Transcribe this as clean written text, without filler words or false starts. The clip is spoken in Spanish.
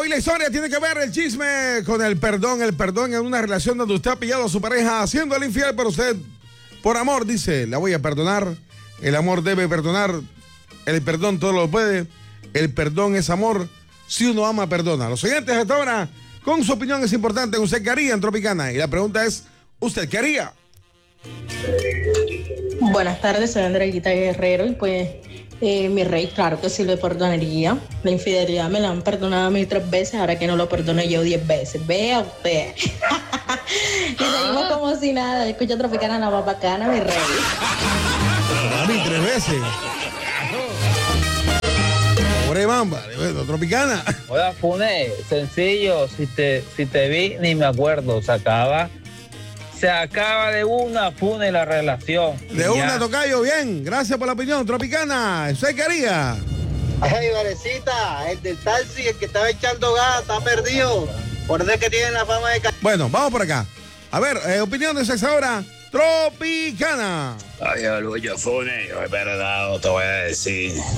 la historia tiene que ver el chisme con el perdón. El perdón en una relación donde usted ha pillado a su pareja haciéndole infiel, pero usted, por amor, dice, la voy a perdonar. El amor debe perdonar. El perdón todo lo puede. El perdón es amor. Si uno ama, perdona. Los siguientes hasta ahora, con su opinión es importante. ¿Usted qué haría en Tropicana? Y la pregunta es, ¿usted qué haría? Buenas tardes, soy Andreita Guerrero y pues mi rey, claro que sí le perdonaría. La infidelidad me la han perdonado a mí 3 veces, ahora que no lo perdono yo 10 veces. Vea usted. Y seguimos como si nada. Escucha Tropicana, la más bacana, mi rey. Mami, 3 veces. Pobre Mamba, Tropicana. Hola, Fune, sencillo, si te vi, ni me acuerdo, se acaba de una, Fune, la relación. De una, tocayo, bien. Gracias por la opinión, Tropicana. ¿Usted qué haría? Hey, Varecita, el del taxi, el que estaba echando gas, está perdido. Por eso es que tiene la fama de... Bueno, vamos por acá. A ver, opiniones a esa hora. Tropicana. Ay, Luis Fune, yo he perdonado, te voy a decir.